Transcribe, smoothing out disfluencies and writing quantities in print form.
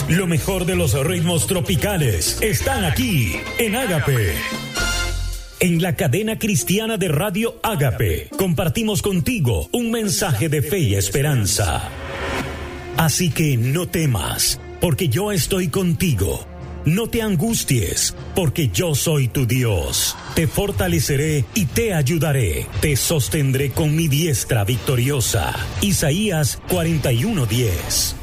Lo mejor de los ritmos tropicales están aquí en Ágape. En la cadena cristiana de Radio Ágape compartimos contigo un mensaje de fe y esperanza. Así que no temas, porque yo estoy contigo. No te angusties, porque yo soy tu Dios. Te fortaleceré y te ayudaré. Te sostendré con mi diestra victoriosa. Isaías 41:10.